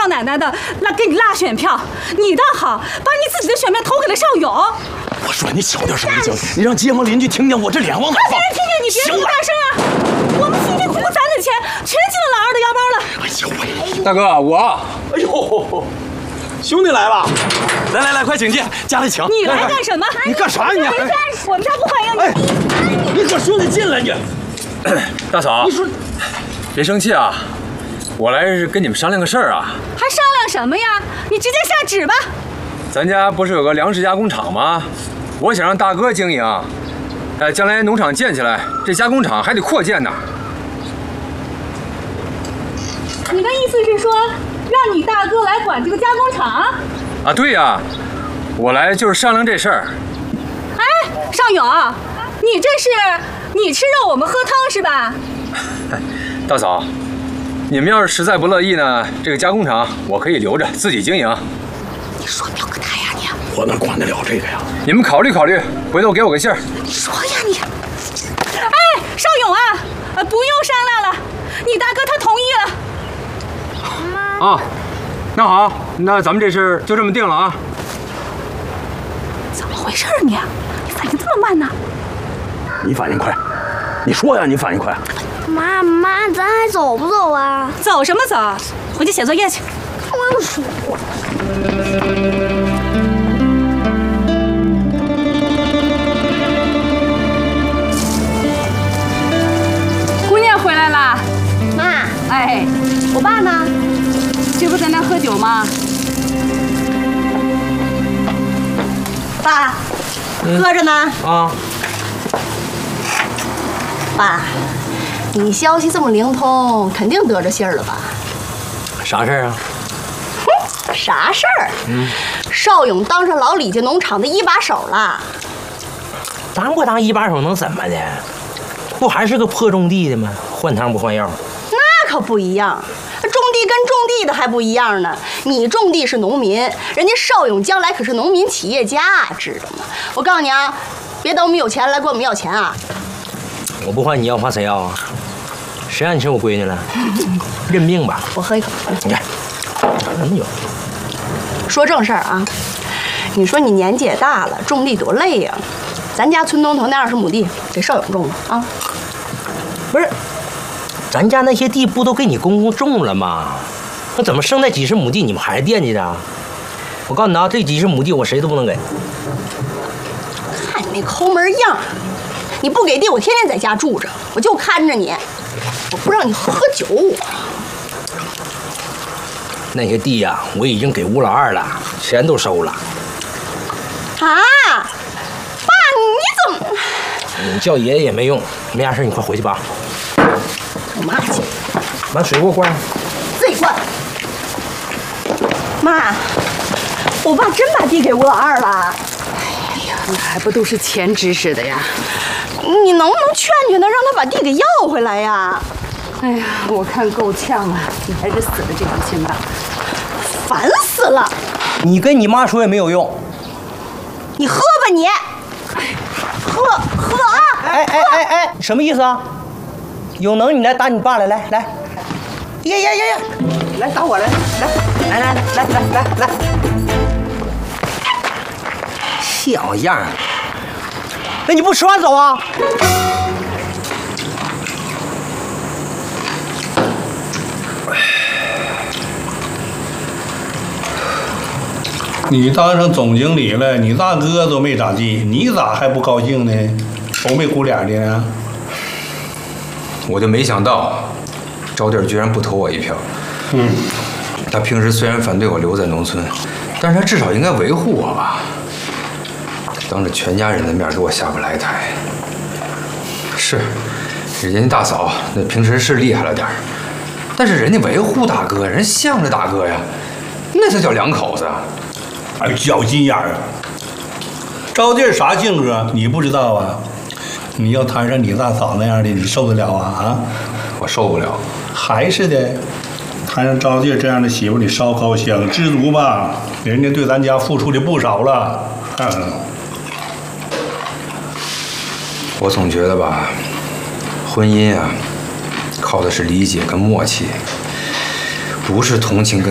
少奶奶的给你拉选票，你倒好，把你自己的选票投给了邵勇。 我说你小点声就行，你让街坊邻居听见我这脸往哪放？ 别人听见你别这么大声啊！我们辛辛苦苦攒的钱全进了老二的腰包了。 哎呦喂， 大哥，我， 哎呦，兄弟来了，来，快请进，家里请。 你来干什么？ 你干啥呀你？ 我们家不欢迎你。 哎，你可兄弟进来你。 大嫂， 你说， 别生气啊，我来是跟你们商量个事儿啊。 还商量什么呀？你直接下旨吧。 咱家不是有个粮食加工厂吗？我想让大哥经营，将来农场建起来，这加工厂还得扩建呢。 你的意思是说，让你大哥来管这个加工厂？ 啊，对呀，我来就是商量这事儿。 哎，邵勇，你吃肉，我们喝汤是吧？ 大嫂，你们要是实在不乐意呢，这个加工厂我可以留着自己经营。 你说表个态呀你！ 我哪管得了这个呀？ 你们考虑考虑，回头给我个信儿。 你说呀你！哎，邵勇啊，不用商量了，你大哥他同意了。 啊，那好，那咱们这事就这么定了啊。 怎么回事啊你？你反应这么慢呢？ 你反应快，你说呀，你反应快。 妈，咱还走不走啊？ 走什么走？回去写作业去。 我说。 姑娘回来啦。 妈， 哎， 我爸呢？ 这不在那喝酒吗？ 爸，喝着呢。 啊， 爸，你消息这么灵通，肯定得着信儿了吧？ 啥事儿啊？ 啥事儿？邵勇当上老李家农场的一把手了。 当不当一把手能怎么的？不还是个破种地的吗？换汤不换药。 那可不一样，种地跟种地的还不一样呢。你种地是农民，人家邵勇将来可是农民企业家，知道吗？我告诉你啊，别等我们有钱来管我们要钱啊！ 我不换你要，换谁要啊？谁让你是我闺女了？认命吧。 我喝一口。 你看，怎么有？ 说正事儿啊，你说你年纪也大了，种地多累呀。咱家村东头那20亩地给邵勇种了啊。 不是，咱家那些地不都给你公公种了吗？那怎么剩那几十亩地你们还惦记着？我告诉你啊，这几十亩地我谁都不能给。 看你那抠门样，你不给地，我天天在家住着，我就看着你，我不让你喝酒。 那些地呀，我已经给吴老二了，钱都收了。 啊，爸，你怎么？ 你叫爷爷也没用，没啥事你快回去吧。 我妈去， 把水给我灌上。 自己灌。妈，我爸真把地给吴老二了。 哎呀，那还不都是钱指使的呀？ 你能不能劝劝他，让他把地给要回来呀？ 哎呀，我看够呛了，你还是死了这条心吧。 烦死了！ 你跟你妈说也没有用。 你喝吧你，喝啊！ 哎，什么意思啊？有能你来打你爸来，来，呀，来打我来，来，像样儿。那你不吃完走啊？ 你当上总经理了，你大哥都没咋地，你咋还不高兴呢？愁眉苦脸的呢？ 我就没想到，招娣居然不投我一票。他平时虽然反对我留在农村，但是他至少应该维护我吧。当着全家人的面给我下不来台。是，人家大嫂那平时是厉害了点儿，但是人家维护大哥，人向着大哥呀，那才叫两口子。 还小心眼儿啊！招娣啥性格你不知道啊？你要摊上你大嫂那样的，你受得了啊？啊， 我受不了。 还是的，摊上招娣这样的媳妇，你烧高香，知足吧。人家对咱家付出的不少了。 我总觉得吧，婚姻啊，靠的是理解跟默契，不是同情跟